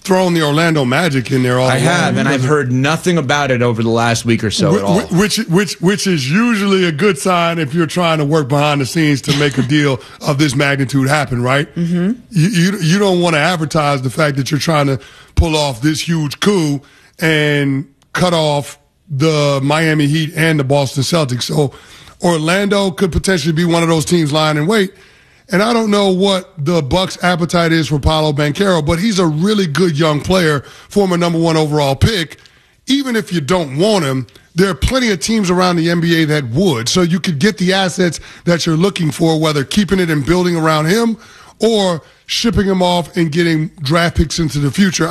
thrown the Orlando Magic in there all I have, and I've heard nothing about it over the last week or so at all. Which is usually a good sign if you're trying to work behind the scenes to make a deal of this magnitude happen, right? Mm-hmm. You don't want to advertise the fact that you're trying to pull off this huge coup and cut off the Miami Heat and the Boston Celtics. So Orlando could potentially be one of those teams lying in wait. And I don't know what the Bucks' appetite is for Paolo Banchero, but he's a really good young player, former number 1 overall pick. Even if you don't want him, there are plenty of teams around the NBA that would. So you could get the assets that you're looking for, whether keeping it and building around him or shipping him off and getting draft picks into the future.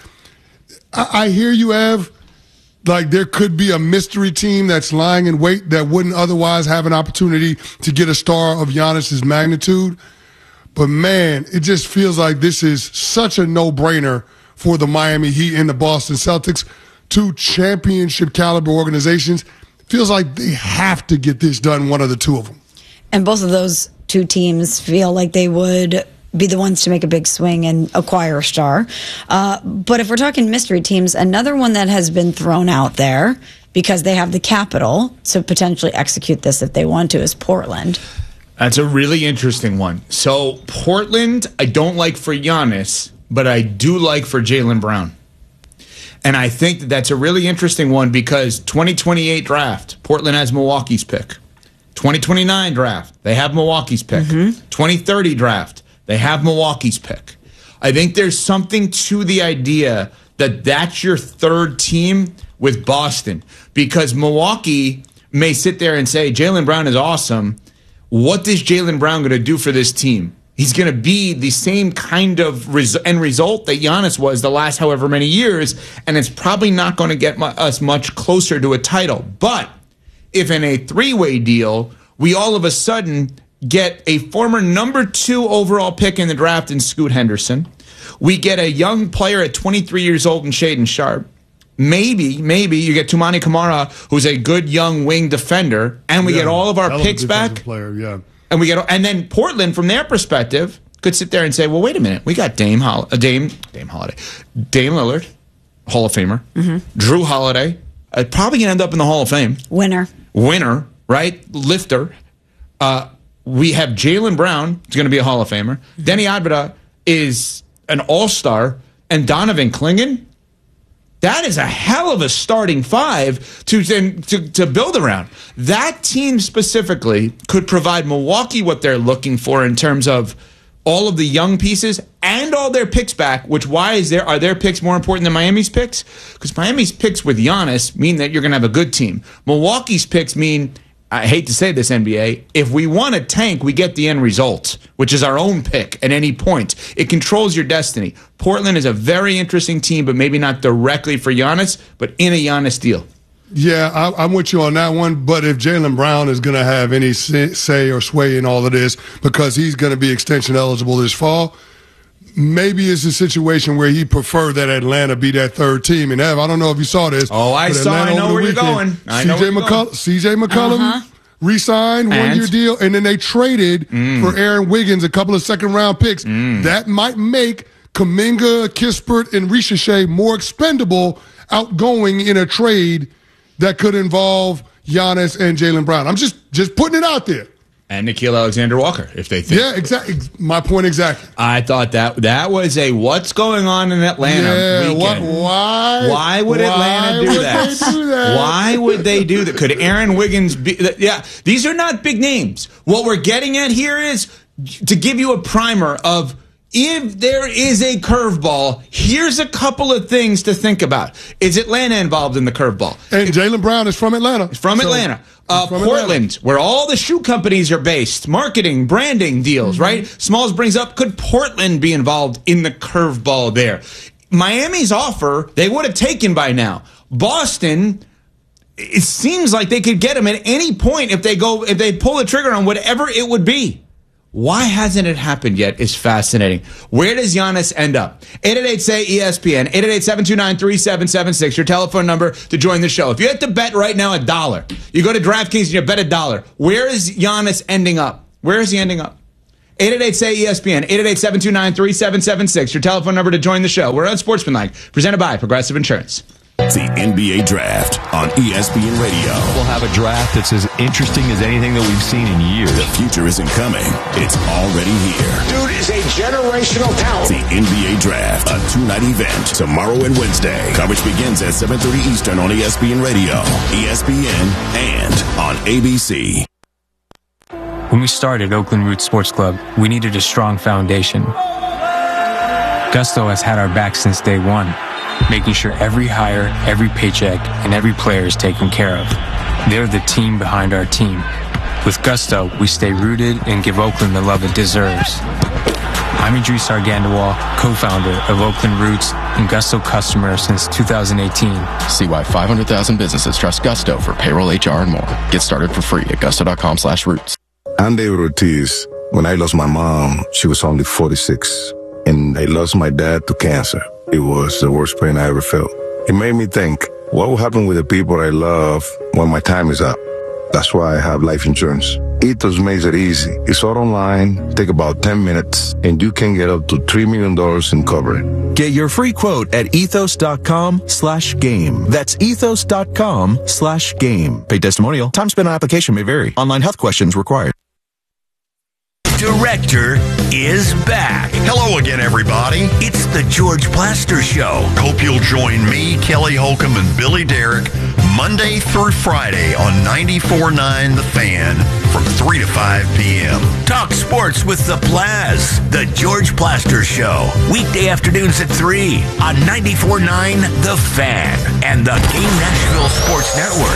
I hear you, Ev. Like, there could be a mystery team that's lying in wait that wouldn't otherwise have an opportunity to get a star of Giannis's magnitude. But, man, it just feels like this is such a no-brainer for the Miami Heat and the Boston Celtics, 2 championship-caliber organizations. It feels like they have to get this done, one of the 2 of them. And both of those 2 teams feel like they would be the ones to make a big swing and acquire a star. But if we're talking mystery teams, another one that has been thrown out there because they have the capital to potentially execute this if they want to is Portland. That's a really interesting one. So Portland, I don't like for Giannis, but I do like for Jaylen Brown. And I think that's a really interesting one because 2028 draft, Portland has Milwaukee's pick. 2029 draft, they have Milwaukee's pick. 2030 draft, they have Milwaukee's pick. I think there's something to the idea that that's your 3rd team with Boston because Milwaukee may sit there and say, Jaylen Brown is awesome. What is Jaylen Brown going to do for this team? He's going to be the same kind of end result that Giannis was the last however many years, and it's probably not going to get us much closer to a title. But if in a 3-way deal, we all of a sudden get a former number 2 overall pick in the draft in Scoot Henderson. We get a young player at 23 years old in Shaedon Sharpe. Maybe you get Toumani Camara, who's a good young wing defender, and we get all of our picks back. Player, yeah. And then Portland, from their perspective, could sit there and say, well, wait a minute. We got Dame Lillard, Hall of Famer, Drew Holiday, probably going to end up in the Hall of Fame. Winner, right? Lifter. We have Jaylen Brown, who's going to be a Hall of Famer. Denny Advada is an all-star. And Donovan Clingan, that is a hell of a starting 5 to build around. That team specifically could provide Milwaukee what they're looking for in terms of all of the young pieces and all their picks back, which are their picks more important than Miami's picks? Because Miami's picks with Giannis mean that you're going to have a good team. Milwaukee's picks mean, I hate to say this, NBA, if we want a tank, we get the end result, which is our own pick at any point. It controls your destiny. Portland is a very interesting team, but maybe not directly for Giannis, but in a Giannis deal. Yeah, I'm with you on that one. But if Jaylen Brown is going to have any say or sway in all of this, because he's going to be extension eligible this fall, maybe it's a situation where he preferred that Atlanta be that 3rd team. And Ev, I don't know if you saw this. Oh, I know where you're going. CJ McCollum re-signed, 1-year deal, and then they traded for Aaron Wiggins, a couple of second-round picks. That might make Kuminga, Kispert, and Ricochet more expendable outgoing in a trade that could involve Giannis and Jaylen Brown. I'm just putting it out there. And Nickeil Alexander-Walker, if they think. Yeah, exactly. My point exactly. I thought that was a what's going on in Atlanta weekend. Why would Atlanta do that? Why would they do that? Could Aaron Wiggins be? Yeah, these are not big names. What we're getting at here is to give you a primer of if there is a curveball, here's a couple of things to think about. Is Atlanta involved in the curveball? And Jaylen Brown is from Atlanta. Atlanta. Portland, where all the shoe companies are based, marketing, branding deals, right? Smalls brings up, could Portland be involved in the curveball there? Miami's offer, they would have taken by now. Boston, it seems like they could get him at any point if they pull the trigger on whatever it would be. Why hasn't it happened yet is fascinating. Where does Giannis end up? 888-SAY-ESPN, 888-729-3776, your telephone number to join the show. If you had to bet right now $1, you go to DraftKings and you bet $1. Where is Giannis ending up? Where is he ending up? 888-SAY-ESPN, 888-729-3776, your telephone number to join the show. We're on Sportsmanlike, presented by Progressive Insurance. The NBA Draft on ESPN Radio. We'll have a draft that's as interesting as anything that we've seen in years. The future isn't coming. It's already here. Dude is a generational talent. The NBA Draft, a two-night event, tomorrow and Wednesday. Coverage begins at 7:30 Eastern on ESPN Radio, ESPN, and on ABC. When we started Oakland Roots Sports Club, we needed a strong foundation. Gusto has had our back since day one, making sure every hire, every paycheck, and every player is taken care of. They're the team behind our team. With Gusto, we stay rooted and give Oakland the love it deserves. I'm Idris Argandawal, co-founder of Oakland Roots and Gusto customer since 2018. See why 500,000 businesses trust Gusto for payroll, HR, and more. Get started for free at gusto.com/roots. I'm David Ortiz. When I lost my mom, she was only 46, and I lost my dad to cancer. It was the worst pain I ever felt. It made me think, what will happen with the people I love when my time is up? That's why I have life insurance. Ethos makes it easy. It's all online, take about 10 minutes, and you can get up to $3 million in coverage. Get your free quote at ethos.com/game. That's ethos.com/game. Paid testimonial. Time spent on application may vary. Online health questions required. Director is back. Hello again, everybody. It's the George Plaster Show. Hope you'll join me, Kelly Holcomb, and Billy Derrick Monday through Friday on 94.9 The Fan from 3 to 5 p.m. Talk sports with the Plaz. The George Plaster Show. Weekday afternoons at 3 on 94.9 The Fan and the Game Nashville Sports Network.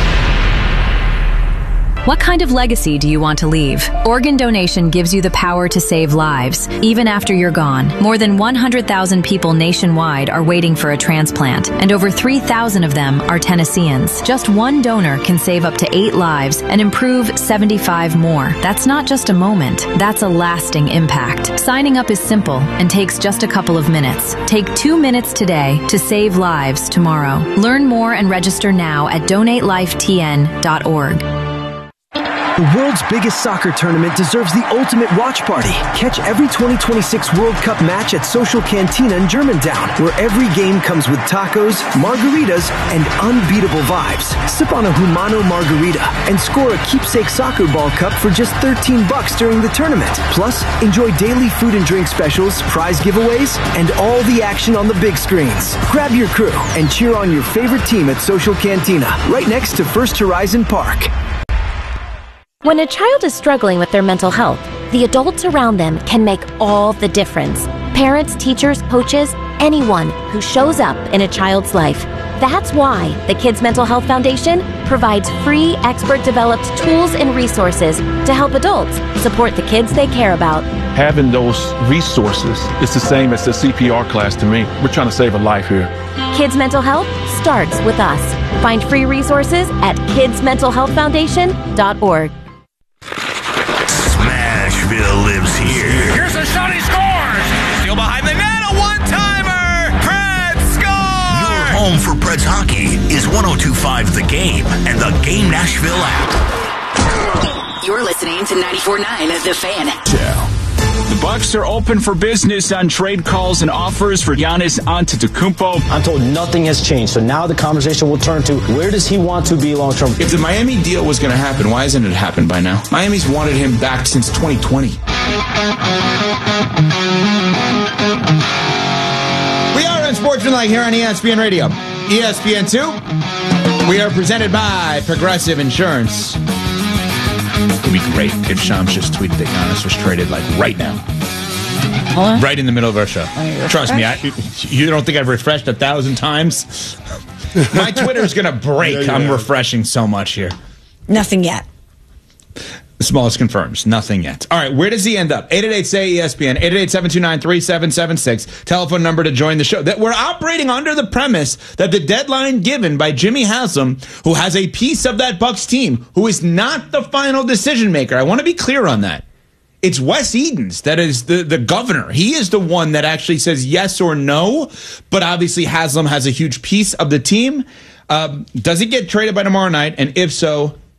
What kind of legacy do you want to leave? Organ donation gives you the power to save lives, even after you're gone. More than 100,000 people nationwide are waiting for a transplant, and over 3,000 of them are Tennesseans. Just one donor can save up to 8 lives and improve 75 more. That's not just a moment, that's a lasting impact. Signing up is simple and takes just a couple of minutes. Take 2 minutes today to save lives tomorrow. Learn more and register now at donatelifetn.org. The world's biggest soccer tournament deserves the ultimate watch party. Catch every 2026 World Cup match at Social Cantina in Germantown, where every game comes with tacos, margaritas, and unbeatable vibes. Sip on a Humano margarita and score a keepsake soccer ball cup for just $13 during the tournament. Plus, enjoy daily food and drink specials, prize giveaways, and all the action on the big screens. Grab your crew and cheer on your favorite team at Social Cantina, right next to First Horizon Park. When a child is struggling with their mental health, the adults around them can make all the difference. Parents, teachers, coaches, anyone who shows up in a child's life. That's why the Kids Mental Health Foundation provides free, expert-developed tools and resources to help adults support the kids they care about. Having those resources is the same as the CPR class to me. We're trying to save a life here. Kids Mental Health starts with us. Find free resources at kidsmentalhealthfoundation.org. Smashville lives here. Here's a shot, he scores! Still behind the net, a one-timer! Preds score! Your home for Preds hockey is 102.5 The Game and the Game Nashville app. You're listening to 94.9 The Fan. The Bucks are open for business on trade calls and offers for Giannis Antetokounmpo. I'm told nothing has changed, so now the conversation will turn to where does he want to be long term? If the Miami deal was going to happen, why hasn't it happened by now? Miami's wanted him back since 2020. We are on Sportsmanlike here on ESPN Radio. ESPN2. We are presented by Progressive Insurance. It would be great if Shams just tweeted that Giannis was traded, like, right now. Right in the middle of our show. Trust me, you don't think I've refreshed 1,000 times? My Twitter's going to break. Yeah. I'm refreshing so much here. Nothing yet. The smallest confirms. Nothing yet. All right, where does he end up? 888-SAY-ESPN, 888-729-3776. Telephone number to join the show. That we're operating under the premise that the deadline given by Jimmy Haslam, who has a piece of that Bucks team, who is not the final decision maker. I want to be clear on that. It's Wes Edens that is the governor. He is the one that actually says yes or no, but obviously Haslam has a huge piece of the team. Does he get traded by tomorrow night? And if so,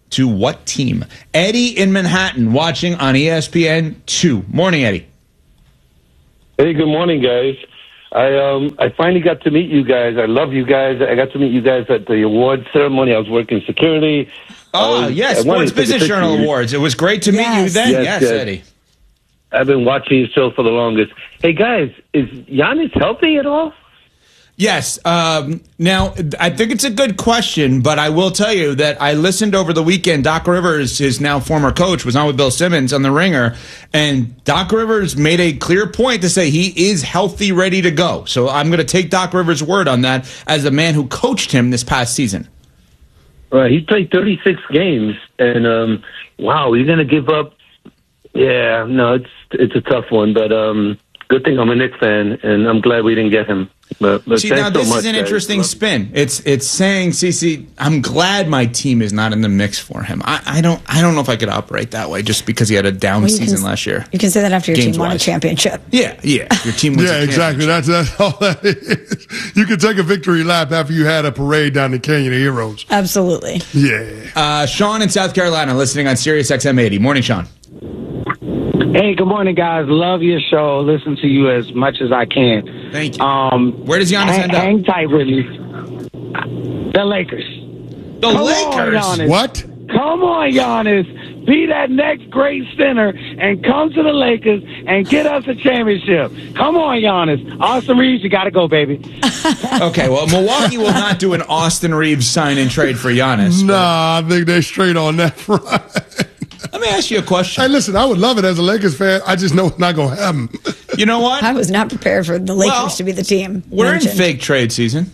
to what team? Eddie in Manhattan watching on ESPN2. Morning, Eddie. Hey, good morning, guys. I finally got to meet you guys. I love you guys. I got to meet you guys at the awards ceremony. I was working security. Oh, yes, Sports Business Journal Awards. It was great to meet you then. Yes, Eddie. I've been watching your show for the longest. Hey, guys, is Giannis healthy at all? Yes. Now, I think it's a good question, but I will tell you that I listened over the weekend. Doc Rivers, his now former coach, was on with Bill Simmons on The Ringer, and Doc Rivers made a clear point to say he is healthy, ready to go. So I'm going to take Doc Rivers' word on that as the man who coached him this past season. Right. He played 36 games, and wow, you're going to give up? Yeah, no, it's a tough one, but good thing I'm a Knicks fan, and I'm glad we didn't get him. But see, now this is an interesting spin. It's saying, CC, I'm glad my team is not in the mix for him. I don't know if I could operate that way just because he had a down season last year. You can say that after your team won a championship. Yeah. Your team wins a exactly. That's all that is. You can take a victory lap after you had a parade down the Canyon of Heroes. Absolutely. Yeah. Sean in South Carolina listening on Sirius XM 80. Morning, Sean. Hey, good morning, guys. Love your show. Listen to you as much as I can. Thank you. Where does Giannis end up? Hang tight with me. The Lakers. The Lakers? On, what? Come on, Giannis. Be that next great center and come to the Lakers and get us a championship. Come on, Giannis. Austin Reeves, you got to go, baby. Okay, well, Milwaukee will not do an Austin Reeves sign-and trade for Giannis. Nah, I think they're straight on that front. Let me ask you a question. Hey, listen, I would love it as a Lakers fan. I just know it's not going to happen. You know what? I was not prepared for the Lakers to be the team. We're in fake trade season.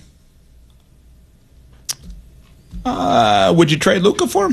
Would you trade Luka for him?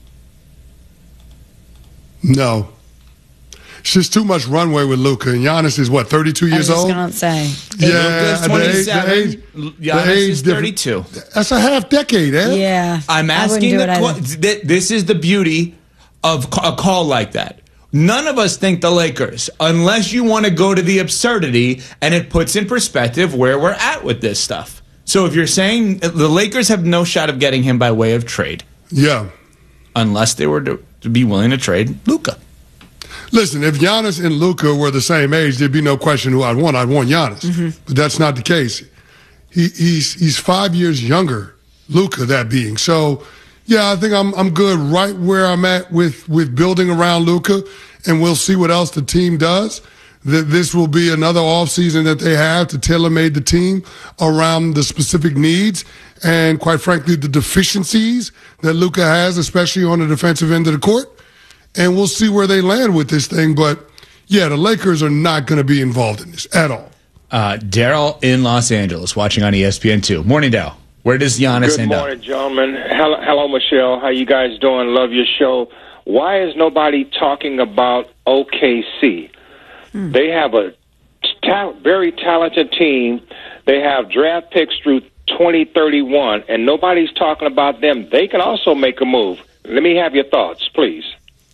No. It's just too much runway with Luka. And Giannis is, 32 years old? I was going to say. Luka's 27. Giannis is 32. That's a half decade, eh? Yeah. I'm asking this is the beauty of a call like that. None of us think the Lakers, unless you want to go to the absurdity, and it puts in perspective where we're at with this stuff. So if you're saying the Lakers have no shot of getting him by way of trade. Yeah. Unless they were to be willing to trade Luka. Listen, if Giannis and Luka were the same age, there'd be no question who I'd want. I'd want Giannis. Mm-hmm. But that's not the case. He's 5 years younger, Luka, that being. So, yeah, I think I'm good right where I'm at with building around Luka, and we'll see what else the team does. This will be another offseason that they have to tailor-made the team around the specific needs and, quite frankly, the deficiencies that Luka has, especially on the defensive end of the court. And we'll see where they land with this thing. But, yeah, the Lakers are not going to be involved in this at all. Daryl in Los Angeles watching on ESPN2. Morning, Daryl. Where does Giannis end up? Good morning, gentlemen. Hello, Michelle. How you guys doing? Love your show. Why is nobody talking about OKC? They have a very talented team. They have draft picks through 2031, and nobody's talking about them. They can also make a move. Let me have your thoughts, please.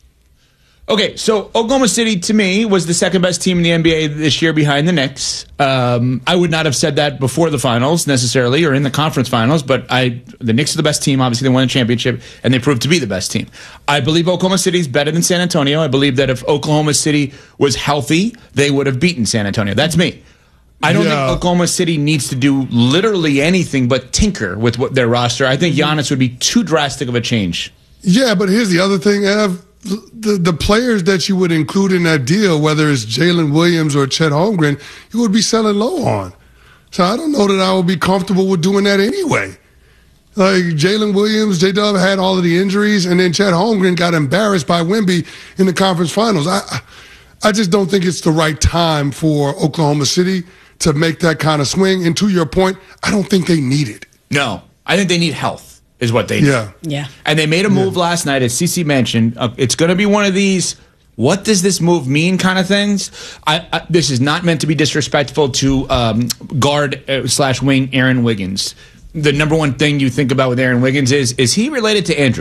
Okay, so Oklahoma City, to me, was the second best team in the NBA this year behind the Knicks. I would not have said that before the finals, necessarily, or in the conference finals, but the Knicks are the best team. Obviously, they won the championship, and they proved to be the best team. I believe Oklahoma City is better than San Antonio. I believe that if Oklahoma City was healthy, they would have beaten San Antonio. That's me. I don't think Oklahoma City needs to do literally anything but tinker with their roster. I think Giannis would be too drastic of a change. Yeah, but here's the other thing, Ev. The players that you would include in that deal, whether it's Jalen Williams or Chet Holmgren, you would be selling low on. So I don't know that I would be comfortable with doing that anyway. Like Jalen Williams, J-Dub had all of the injuries, and then Chet Holmgren got embarrassed by Wemby in the conference finals. I just don't think it's the right time for Oklahoma City to make that kind of swing. And to your point, I don't think they need it. No, I think they need health. Is what they need. Yeah. And they made a move last night, as CC mentioned. It's going to be one of these, what does this move mean kind of things. This is not meant to be disrespectful to guard/wing Aaron Wiggins. The number one thing you think about with Aaron Wiggins is he related to Andrew?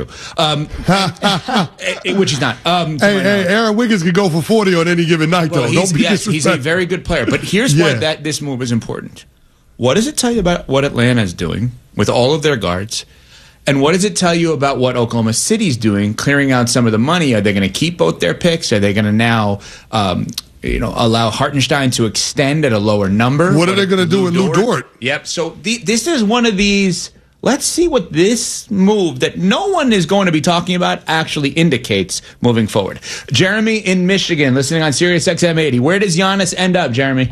Which he's not. Hey, Aaron Wiggins could go for 40 on any given night, though. Don't be disrespectful. He's a very good player. But here's why this move is important. What does it tell you about what Atlanta is doing with all of their guards? And what does it tell you about what Oklahoma City's doing, clearing out some of the money? Are they going to keep both their picks? Are they going to now allow Hartenstein to extend at a lower number? What are they going to do with Lou Dort? Yep. So this is one of these. Let's see what this move that no one is going to be talking about actually indicates moving forward. Jeremy in Michigan, listening on Sirius XM 80. Where does Giannis end up, Jeremy?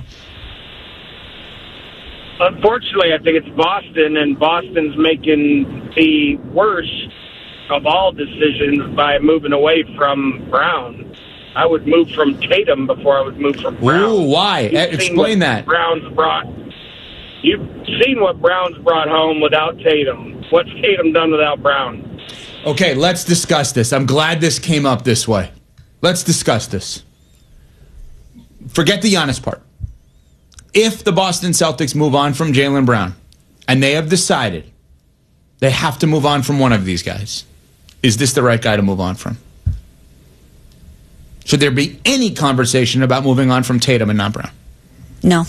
Unfortunately, I think it's Boston, and Boston's making the worst of all decisions by moving away from Brown. I would move from Tatum before I would move from Brown. Ooh, why? Explain that. You've seen what Brown's brought home without Tatum. What's Tatum done without Brown? Okay, let's discuss this. I'm glad this came up this way. Let's discuss this. Forget the Giannis part. If the Boston Celtics move on from Jaylen Brown, and they have decided they have to move on from one of these guys, is this the right guy to move on from? Should there be any conversation about moving on from Tatum and not Brown? No.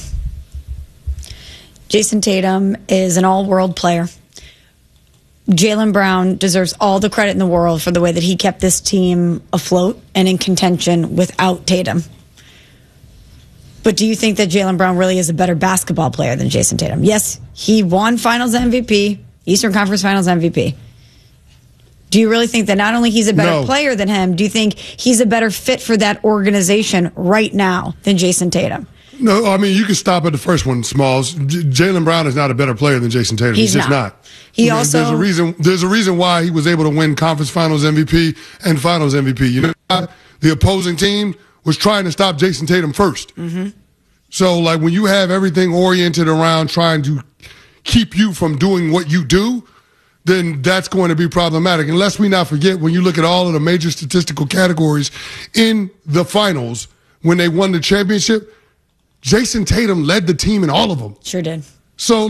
Jason Tatum is an all-world player. Jaylen Brown deserves all the credit in the world for the way that he kept this team afloat and in contention without Tatum. But do you think that Jaylen Brown really is a better basketball player than Jason Tatum? Yes, he won Finals MVP, Eastern Conference Finals MVP. Do you really think that not only he's a better player than him, do you think he's a better fit for that organization right now than Jason Tatum? No, I mean, you can stop at the first one, Smalls. Jaylen Brown is not a better player than Jason Tatum. He's just not. There's a reason why he was able to win Conference Finals MVP and Finals MVP. You know, the opposing team was trying to stop Jason Tatum first. Mm-hmm. So, like, when you have everything oriented around trying to keep you from doing what you do, then that's going to be problematic. Unless we not forget, when you look at all of the major statistical categories in the finals, when they won the championship, Jason Tatum led the team in all of them. Sure did. So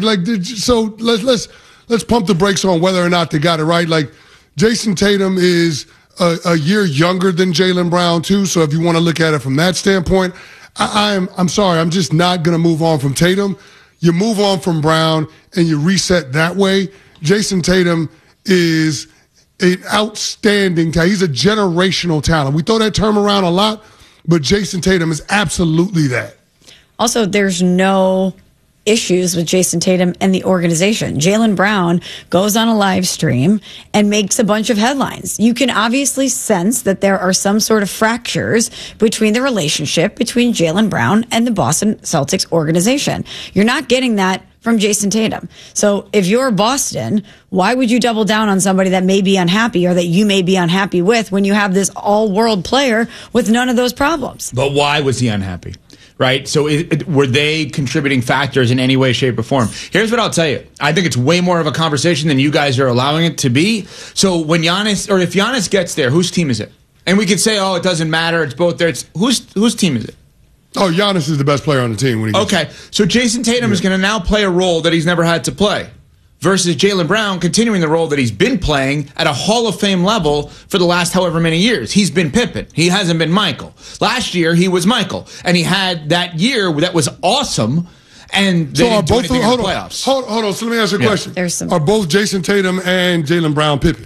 so let's pump the brakes on whether or not they got it right. Like, Jason Tatum is a year younger than Jaylen Brown too. So if you want to look at it from that standpoint, I'm sorry, I'm just not going to move on from Tatum. You move on from Brown and you reset that way. Jason Tatum is an outstanding talent. He's a generational talent. We throw that term around a lot, but Jason Tatum is absolutely that. Also, there's no issues with Jason Tatum and the organization. Jaylen Brown goes on a live stream and makes a bunch of headlines. You can obviously sense that there are some sort of fractures between the relationship between Jaylen Brown and the Boston Celtics organization. You're not getting that from Jason Tatum. So if you're Boston, why would you double down on somebody that may be unhappy or that you may be unhappy with when you have this all-world player with none of those problems? But why was he unhappy? Right? So were they contributing factors in any way, shape, or form? Here's what I'll tell you. I think it's way more of a conversation than you guys are allowing it to be. So when Giannis, or if Giannis gets there, whose team is it? And we could say, oh, it doesn't matter. It's both there. It's whose team is it? Oh, Giannis is the best player on the team. When he gets okay, so Jason Tatum is going to now play a role that he's never had to play versus Jaylen Brown continuing the role that he's been playing at a Hall of Fame level for the last however many years. He's been Pippen. He hasn't been Michael. Last year, he was Michael. And he had that year that was awesome, and they didn't do anything in the playoffs. Hold on. So let me ask you a question. Are both Jason Tatum and Jaylen Brown Pippen?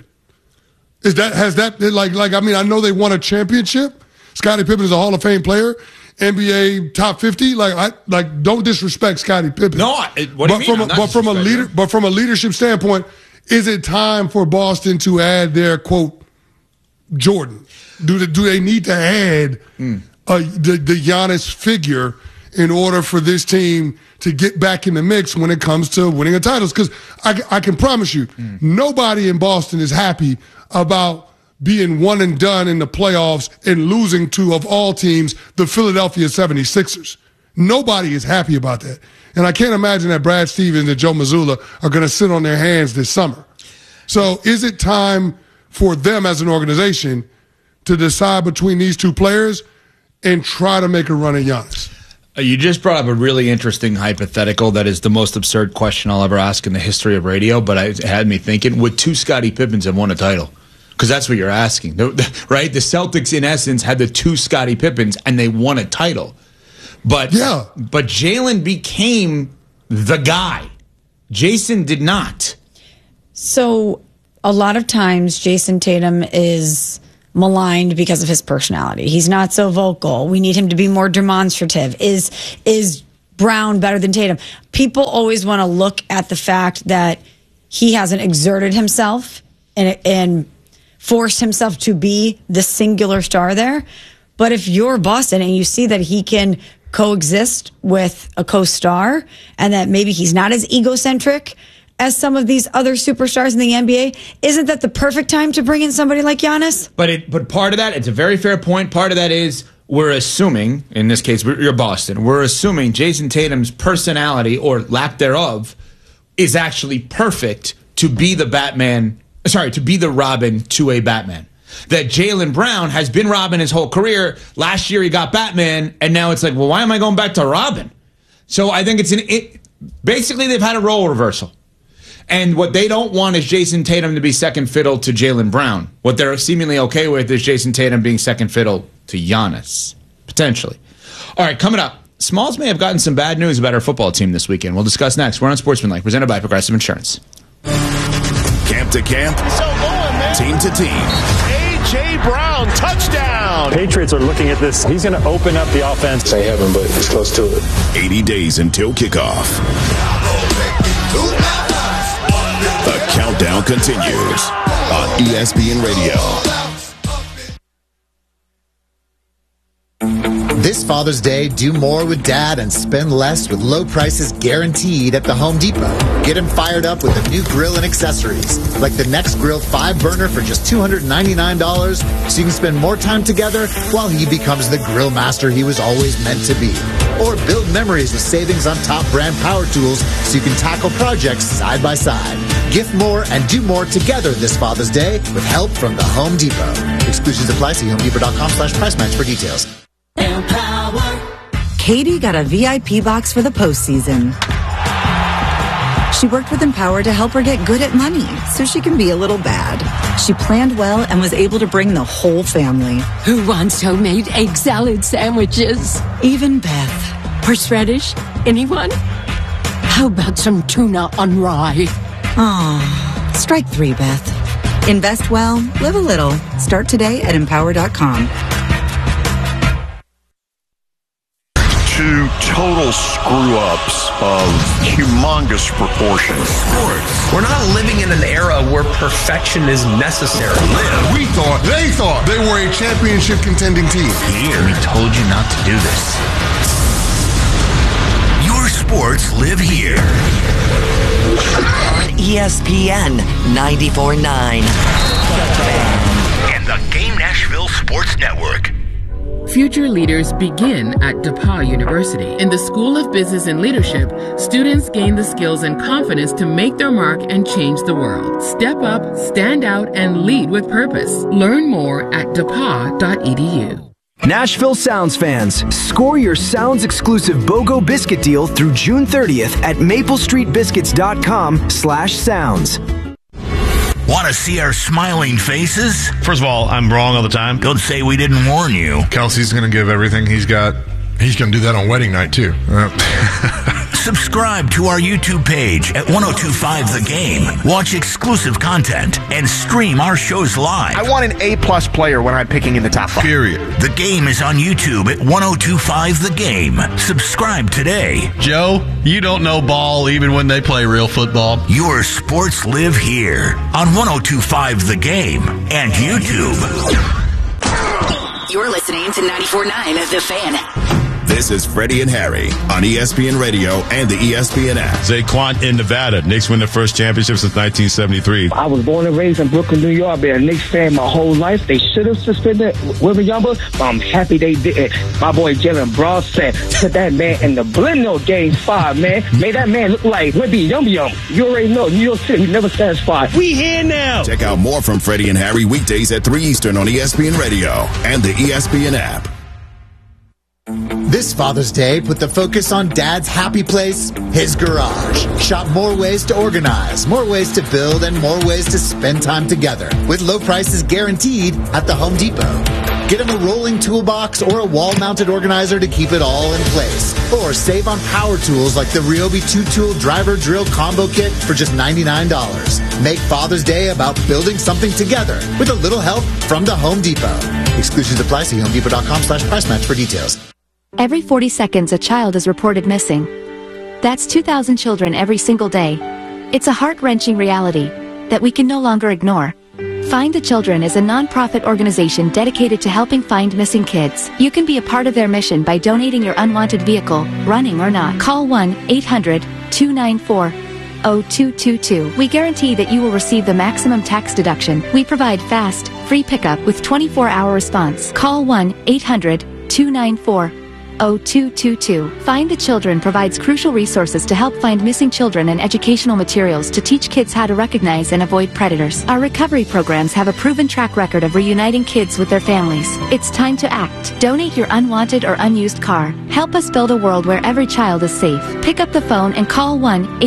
I know they won a championship. Scottie Pippen is a Hall of Fame player. NBA top 50, don't disrespect Scottie Pippen. No, what do you mean? But from a leadership standpoint, is it time for Boston to add their quote Jordan? Do they need to add the Giannis figure in order for this team to get back in the mix when it comes to winning a titles? Because I can promise you, nobody in Boston is happy about being one and done in the playoffs and losing to, of all teams, the Philadelphia 76ers. Nobody is happy about that. And I can't imagine that Brad Stevens and Joe Mazzulla are going to sit on their hands this summer. So is it time for them as an organization to decide between these two players and try to make a run at Giannis? You just brought up a really interesting hypothetical that is the most absurd question I'll ever ask in the history of radio, but it had me thinking, would two Scottie Pippens have won a title? Because that's what you're asking, right? The Celtics, in essence, had the two Scottie Pippens, and they won a title. But Jaylen became the guy. Jason did not. So a lot of times Jason Tatum is maligned because of his personality. He's not so vocal. We need him to be more demonstrative. Is Brown better than Tatum? People always want to look at the fact that he hasn't exerted himself and forced himself to be the singular star there. But if you're Boston and you see that he can coexist with a co-star and that maybe he's not as egocentric as some of these other superstars in the NBA, isn't that the perfect time to bring in somebody like Giannis? But part of that, it's a very fair point. Part of that is we're assuming, in this case, you're Boston, we're assuming Jason Tatum's personality or lack thereof is actually perfect to be the Robin to a Batman. That Jaylen Brown has been Robin his whole career. Last year he got Batman, and now it's like, well, why am I going back to Robin? So I think basically they've had a role reversal. And what they don't want is Jason Tatum to be second fiddle to Jaylen Brown. What they're seemingly okay with is Jason Tatum being second fiddle to Giannis, potentially. All right, coming up, Smalls may have gotten some bad news about our football team this weekend. We'll discuss next. We're on Sportsmanlike, presented by Progressive Insurance. Camp to camp, team to team. A.J. Brown, touchdown! Patriots are looking at this. He's going to open up the offense. Say heaven, but it's close to it. 80 days until kickoff. The countdown continues on ESPN Radio. This Father's Day, do more with Dad and spend less with low prices guaranteed at the Home Depot. Get him fired up with a new grill and accessories, like the Next Grill 5-burner for just $299, so you can spend more time together while he becomes the grill master he was always meant to be. Or build memories with savings on top brand power tools so you can tackle projects side by side. Gift more and do more together this Father's Day with help from the Home Depot. Exclusions apply. See HomeDepot.com/price match for details. Katie got a VIP box for the postseason. She worked with Empower to help her get good at money so she can be a little bad. She planned well and was able to bring the whole family. Who wants homemade egg salad sandwiches? Even Beth. Horseradish? Anyone? How about some tuna on rye? Oh, strike 3, Beth. Invest well, live a little. Start today at Empower.com. Two total screw-ups of humongous proportions. Sports. We're not living in an era where perfection is necessary. They thought they were a championship contending team. Here, we told you not to do this. Your sports live here. On ESPN 94.9. And the Game Nashville Sports Network. Future leaders begin at DePauw University. In the School of Business and Leadership, students gain the skills and confidence to make their mark and change the world. Step up, stand out, and lead with purpose. Learn more at depaw.edu. Nashville Sounds fans, score your Sounds exclusive BOGO biscuit deal through June 30th at maplestreetbiscuits.com/sounds. Want to see our smiling faces? First of all, I'm wrong all the time. Don't say we didn't warn you. Kelsey's going to give everything he's got. He's going to do that on wedding night, too. Subscribe to our YouTube page at 1025 The Game. Watch exclusive content and stream our shows live. I want an A-plus player when I'm picking in the top 5. Period. The Game is on YouTube at 1025 The Game. Subscribe today. Joe, you don't know ball even when they play real football. Your sports live here on 1025 The Game and YouTube. You're listening to 94.9 The Fan. This is Freddie and Harry on ESPN Radio and the ESPN app. Zaquan in Nevada. Knicks win their first championship since 1973. I was born and raised in Brooklyn, New York. I've been a Knicks fan my whole life. They should have suspended Wembanyama, but I'm happy they didn't. My boy Jalen Brown said, put that man in the blender game 5, man. Made that man look like Wemby Yum. You already know, New York City never satisfied. We here now. Check out more from Freddie and Harry weekdays at 3 Eastern on ESPN Radio and the ESPN app. This Father's Day, put the focus on Dad's happy place, his garage. Shop more ways to organize, more ways to build, and more ways to spend time together with low prices guaranteed at the Home Depot. Get him a rolling toolbox or a wall-mounted organizer to keep it all in place. Or save on power tools like the Ryobi 2-tool driver drill combo kit for just $99. Make Father's Day about building something together with a little help from the Home Depot. Exclusions apply. See HomeDepot.com/price match for details. Every 40 seconds, a child is reported missing. That's 2,000 children every single day. It's a heart-wrenching reality that we can no longer ignore. Find the Children is a non-profit organization dedicated to helping find missing kids. You can be a part of their mission by donating your unwanted vehicle, running or not. Call 1-800-294-0222. We guarantee that you will receive the maximum tax deduction. We provide fast, free pickup with 24-hour response. Call 1-800-294-0222. Find the Children provides crucial resources to help find missing children and educational materials to teach kids how to recognize and avoid predators. Our recovery programs have a proven track record of reuniting kids with their families. It's time to act. Donate your unwanted or unused car. Help us build a world where every child is safe. Pick up the phone and call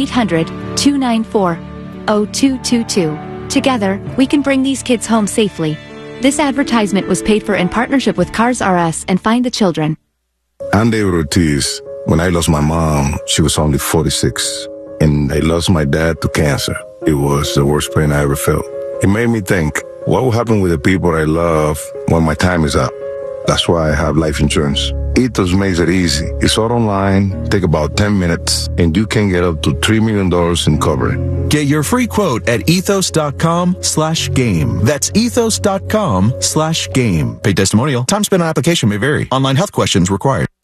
1-800-294-0222. Together, we can bring these kids home safely. This advertisement was paid for in partnership with Cars R Us and Find the Children. I'm David Ortiz. When I lost my mom, she was only 46, and I lost my dad to cancer. It was the worst pain I ever felt. It made me think, what will happen with the people I love when my time is up? That's why I have life insurance. Ethos makes it easy. It's all online, take about 10 minutes, and you can get up to $3 million in coverage. Get your free quote at ethos.com/game. That's ethos.com/game. Paid testimonial. Time spent on application may vary. Online health questions required.